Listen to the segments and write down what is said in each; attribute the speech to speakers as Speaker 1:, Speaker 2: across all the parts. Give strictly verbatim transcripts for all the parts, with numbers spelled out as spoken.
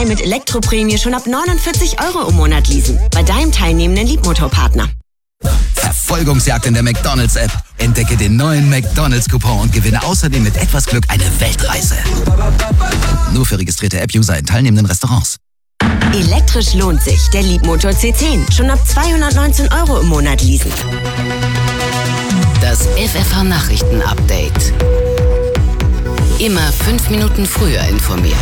Speaker 1: drei mit Elektroprämie schon ab neunundvierzig Euro im Monat leasen. Bei deinem teilnehmenden Liebmotorpartner.
Speaker 2: Verfolgungsjagd in der McDonalds-App. Entdecke den neuen McDonalds-Coupon und gewinne außerdem mit etwas Glück eine Weltreise. Nur für registrierte App-User in teilnehmenden Restaurants.
Speaker 1: Elektrisch lohnt sich. Der Liebmotor C zehn. Schon ab zweihundertneunzehn Euro im Monat leasen.
Speaker 3: Das F F H-Nachrichten-Update. Immer fünf Minuten früher informiert.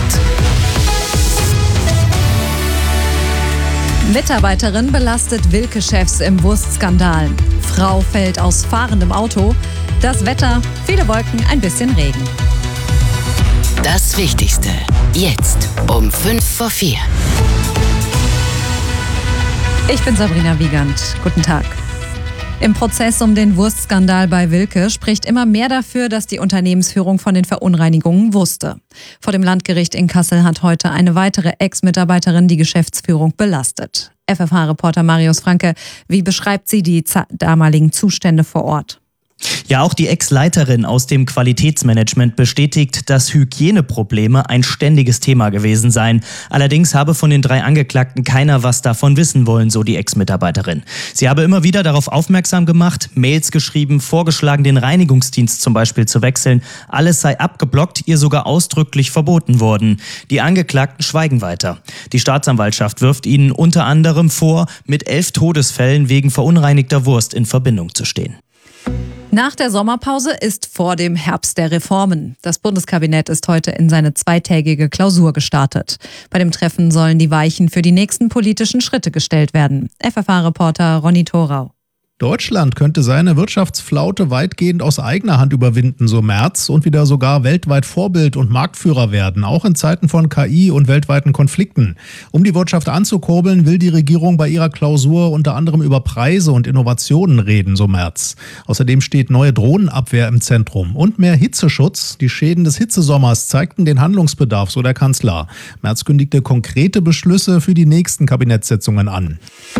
Speaker 4: Mitarbeiterin belastet Wilke-Chefs im Wurstskandal. Frau fällt aus fahrendem Auto. Das Wetter, viele Wolken, ein bisschen Regen.
Speaker 3: Das Wichtigste, jetzt um fünf vor vier.
Speaker 4: Ich bin Sabrina Wiegand. Guten Tag. Im Prozess um den Wurstskandal bei Wilke spricht immer mehr dafür, dass die Unternehmensführung von den Verunreinigungen wusste. Vor dem Landgericht in Kassel hat heute eine weitere Ex-Mitarbeiterin die Geschäftsführung belastet. F F H-Reporter Marius Franke, wie beschreibt sie die za- damaligen Zustände vor Ort?
Speaker 5: Ja, auch die Ex-Leiterin aus dem Qualitätsmanagement bestätigt, dass Hygieneprobleme ein ständiges Thema gewesen seien. Allerdings habe von den drei Angeklagten keiner was davon wissen wollen, so die Ex-Mitarbeiterin. Sie habe immer wieder darauf aufmerksam gemacht, Mails geschrieben, vorgeschlagen, den Reinigungsdienst zum Beispiel zu wechseln. Alles sei abgeblockt, ihr sogar ausdrücklich verboten worden. Die Angeklagten schweigen weiter. Die Staatsanwaltschaft wirft ihnen unter anderem vor, mit elf Todesfällen wegen verunreinigter Wurst in Verbindung zu stehen.
Speaker 4: Nach der Sommerpause ist vor dem Herbst der Reformen. Das Bundeskabinett ist heute in seine zweitägige Klausur gestartet. Bei dem Treffen sollen die Weichen für die nächsten politischen Schritte gestellt werden. F F H-Reporter Ronny Thorau.
Speaker 6: Deutschland könnte seine Wirtschaftsflaute weitgehend aus eigener Hand überwinden, so Merz, und wieder sogar weltweit Vorbild und Marktführer werden, auch in Zeiten von K I und weltweiten Konflikten. Um die Wirtschaft anzukurbeln, will die Regierung bei ihrer Klausur unter anderem über Preise und Innovationen reden, so Merz. Außerdem steht neue Drohnenabwehr im Zentrum und mehr Hitzeschutz. Die Schäden des Hitzesommers zeigten den Handlungsbedarf, so der Kanzler. Merz kündigte konkrete Beschlüsse für die nächsten Kabinettssitzungen an.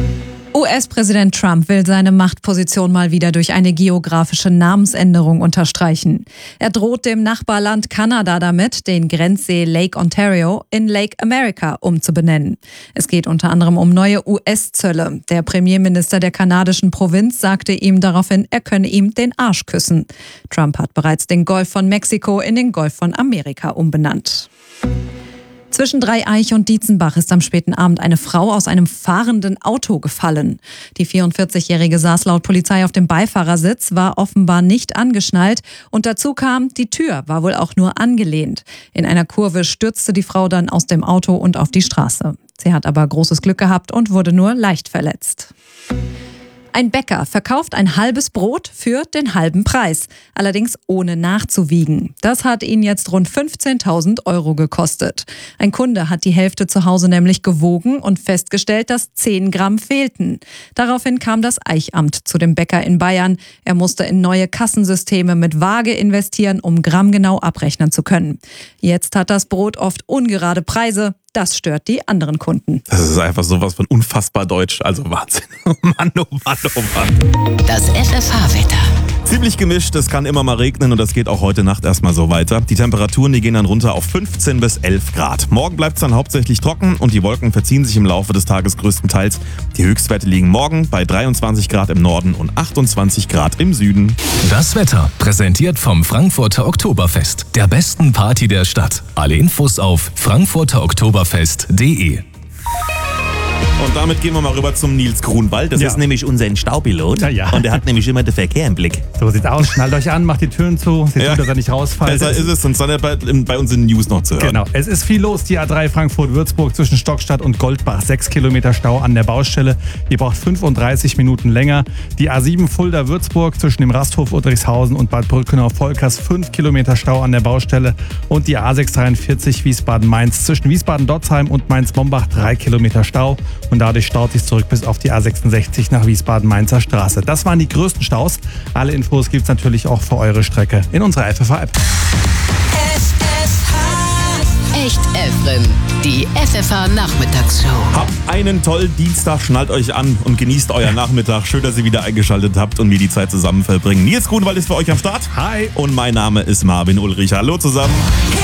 Speaker 4: U S-Präsident Trump will seine Machtposition mal wieder durch eine geografische Namensänderung unterstreichen. Er droht dem Nachbarland Kanada damit, den Grenzsee Lake Ontario in Lake America umzubenennen. Es geht unter anderem um neue U S-Zölle. Der Premierminister der kanadischen Provinz sagte ihm daraufhin, er könne ihm den Arsch küssen. Trump hat bereits den Golf von Mexiko in den Golf von Amerika umbenannt. Zwischen Dreieich und Dietzenbach ist am späten Abend eine Frau aus einem fahrenden Auto gefallen. Die vierundvierzigjährige saß laut Polizei auf dem Beifahrersitz, war offenbar nicht angeschnallt und dazu kam, die Tür war wohl auch nur angelehnt. In einer Kurve stürzte die Frau dann aus dem Auto und auf die Straße. Sie hat aber großes Glück gehabt und wurde nur leicht verletzt. Ein Bäcker verkauft ein halbes Brot für den halben Preis, allerdings ohne nachzuwiegen. Das hat ihn jetzt rund fünfzehntausend Euro gekostet. Ein Kunde hat die Hälfte zu Hause nämlich gewogen und festgestellt, dass zehn Gramm fehlten. Daraufhin kam das Eichamt zu dem Bäcker in Bayern. Er musste in neue Kassensysteme mit Waage investieren, um grammgenau abrechnen zu können. Jetzt hat das Brot oft ungerade Preise. Das stört die anderen Kunden.
Speaker 7: Das ist einfach sowas von unfassbar deutsch. Also Wahnsinn. Oh Mann, oh Mann, oh Mann.
Speaker 3: Das F F H-Wetter.
Speaker 7: Ziemlich gemischt, es kann immer mal regnen und das geht auch heute Nacht erstmal so weiter. Die Temperaturen, die gehen dann runter auf fünfzehn bis elf Grad. Morgen bleibt es dann hauptsächlich trocken und die Wolken verziehen sich im Laufe des Tages größtenteils. Die Höchstwerte liegen morgen bei dreiundzwanzig Grad im Norden und achtundzwanzig Grad im Süden.
Speaker 8: Das Wetter präsentiert vom Frankfurter Oktoberfest, der besten Party der Stadt. Alle Infos auf frankfurter oktoberfest punkt de.
Speaker 7: Und damit gehen wir mal rüber zum Nils Grunwald. Das
Speaker 9: Ja.
Speaker 7: ist nämlich unser Staupilot.
Speaker 9: Ja, ja.
Speaker 7: Und der hat nämlich immer den Verkehr im Blick.
Speaker 9: So sieht's aus. Schnallt euch an, macht die Türen zu. Seht
Speaker 7: Ja.
Speaker 9: zu, dass er nicht rausfällt.
Speaker 7: Besser ist es, sonst dann bei, bei uns in den News noch zu hören.
Speaker 9: Genau. Es ist viel los. Die A drei Frankfurt-Würzburg zwischen Stockstadt und Goldbach. Sechs Kilometer Stau an der Baustelle. Die braucht fünfunddreißig Minuten länger. Die A sieben Fulda-Würzburg zwischen dem Rasthof Udrickhausen und Bad Brückenau-Volkers. Fünf Kilometer Stau an der Baustelle. Und die A sechs dreiundvierzig Wiesbaden-Mainz zwischen Wiesbaden-Dotzheim und Mainz-Mombach. Drei Kilometer Stau. Und dadurch staut sich zurück bis auf die A sechsundsechzig nach Wiesbaden-Mainzer Straße. Das waren die größten Staus. Alle Infos gibt's natürlich auch für eure Strecke in unserer F F H-App.
Speaker 3: Echt Efren, die F F H-Nachmittagsshow.
Speaker 7: Habt einen tollen Dienstag, schnallt euch an und genießt euren Nachmittag. Schön, dass ihr wieder eingeschaltet habt und wir die Zeit zusammen verbringen. Nils Grunwald ist für euch am Start.
Speaker 9: Hi.
Speaker 7: Und mein Name ist Marvin Ulrich. Hallo zusammen.